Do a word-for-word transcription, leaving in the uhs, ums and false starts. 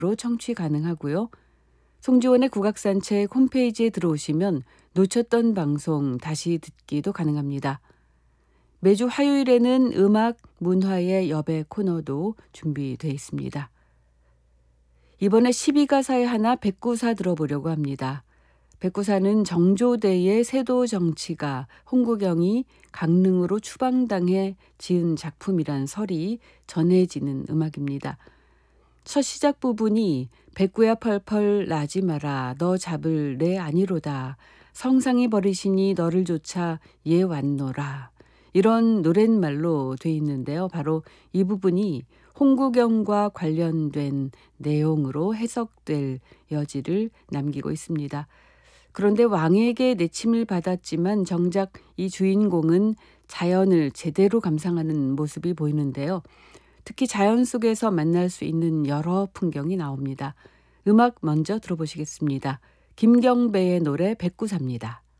청취 가능하고요. 송지원의 국악산책 홈페이지에 들어오시면 놓쳤던 방송 다시 듣기도 가능합니다. 매주 화요일에는 음악, 문화의 여배 코너도 준비되어 있습니다. 이번에 십이 가사의 하나 백구사 들어보려고 합니다. 백구사는 정조대의 세도 정치가 홍구경이 강릉으로 추방당해 지은 작품이란 설이 전해지는 음악입니다. 첫 시작 부분이 백구야 펄펄 나지 마라 너 잡을 내 아니로다 성상이 버리시니 너를 조차 얘 왔노라 이런 노랫말로 돼 있는데요. 바로 이 부분이 홍구경과 관련된 내용으로 해석될 여지를 남기고 있습니다. 그런데 왕에게 내침을 받았지만 정작 이 주인공은 자연을 제대로 감상하는 모습이 보이는데요. 특히 자연 속에서 만날 수 있는 여러 풍경이 나옵니다. 음악 먼저 들어보시겠습니다. 김경배의 노래 백구사입니다.